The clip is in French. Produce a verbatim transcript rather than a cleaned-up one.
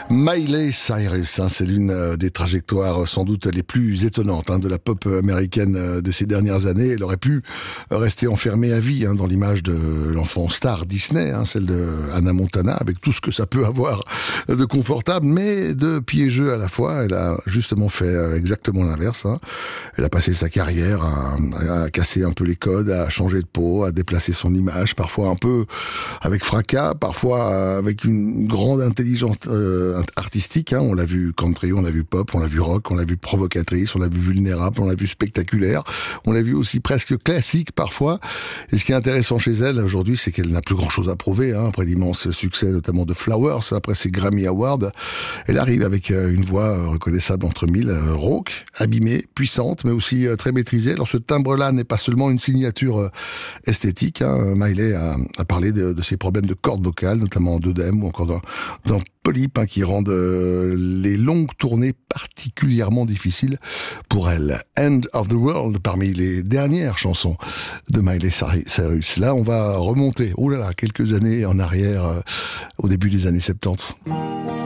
Miley Cyrus, hein, c'est l'une euh, des trajectoires euh, sans doute les plus étonnantes hein, de la pop américaine euh, de ces dernières années. Elle aurait pu euh, rester enfermée à vie hein, dans l'image de l'enfant star Disney, hein, celle de Hannah Montana, avec tout ce que ça peut avoir de confortable, mais de piégeux à la fois. Elle a justement fait euh, exactement l'inverse. Hein. Elle a passé sa carrière à, à casser un peu les codes, à changer de peau, à déplacer son image, parfois un peu avec fracas, parfois avec une grande intelligence euh, artistique, hein. On l'a vu country, on l'a vu pop, on l'a vu rock, on l'a vu provocatrice, on l'a vu vulnérable, on l'a vu spectaculaire, on l'a vu aussi presque classique parfois. Et ce qui est intéressant chez elle aujourd'hui, c'est qu'elle n'a plus grand chose à prouver, hein, après l'immense succès notamment de Flowers, après ses Grammy Awards. Elle arrive avec une voix reconnaissable entre mille, rauque, abîmée, puissante, mais aussi très maîtrisée. Alors ce timbre-là n'est pas seulement une signature esthétique, hein. Miley a, a parlé de, de ses problèmes de cordes vocales, notamment en d'œdème ou encore dans, dans polypes, hein, qui rendent euh, les longues tournées particulièrement difficiles pour elle. End of the World, parmi les dernières chansons de Miley Cyrus. Là, on va remonter, oh là là, quelques années en arrière, euh, au début des années soixante-dix.